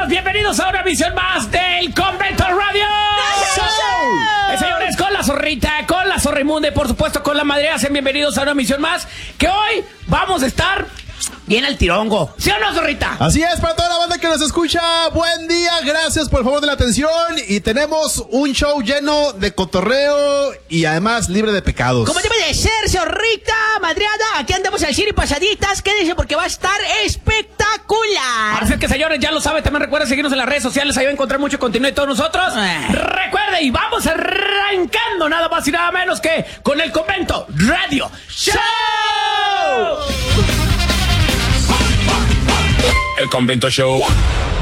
bienvenidos a una emisión más del Convento Radio. Señores, con la zorrita, con la zorrimunde, por supuesto con la madrea, sean bienvenidos a una emisión más, que hoy vamos a estar bien al tirongo. ¿Sí o no, zorrita? Así es, para toda la banda que nos escucha, buen día, gracias por el favor de la atención. Y tenemos un show lleno de cotorreo y además libre de pecados. Como debe de ser, zorrita, madreada, aquí andamos al cine y pasaditas, quédense porque va a estar espectacular. Así que, señores, ya lo saben, también recuerden seguirnos en las redes sociales, ahí va a encontrar mucho contenido de todos nosotros. Recuerden, y vamos arrancando nada más y nada menos que con el Convento Radio Show. El Convento Show.